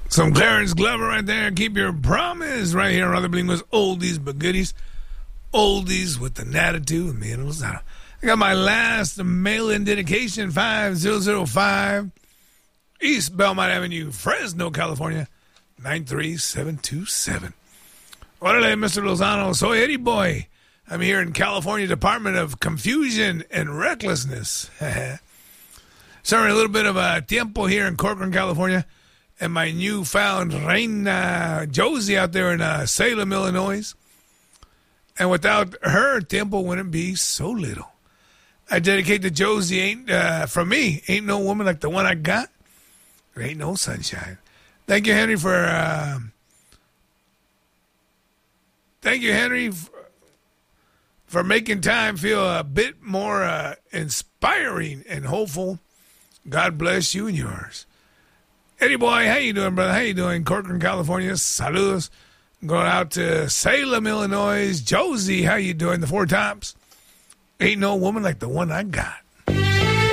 Some Clarence Glover right there. Keep your promise right here on Other Bilingües Oldies but Goodies. Oldies with an attitude with me and Lozano. I got my last mail-in dedication, 5005 East Belmont Avenue, Fresno, California, 93727. Orale, Mr. Lozano. Soy Eddie Boy. I'm here in California Department of Confusion and Recklessness. Serving a little bit of a tiempo here in Corcoran, California. And my newfound Reina Josie out there in Salem, Illinois. And without her, Temple wouldn't be so little. I dedicate to Josie. For me, ain't no woman like the one I got. There ain't no sunshine. Thank you, Henry, for making time feel a bit more inspiring and hopeful. God bless you and yours. Eddie Boy, how you doing, brother? How you doing? Corcoran, California. Saludos. Going out to Salem, Illinois. Josie, how you doing? The Four Tops. Ain't no woman like the one I got.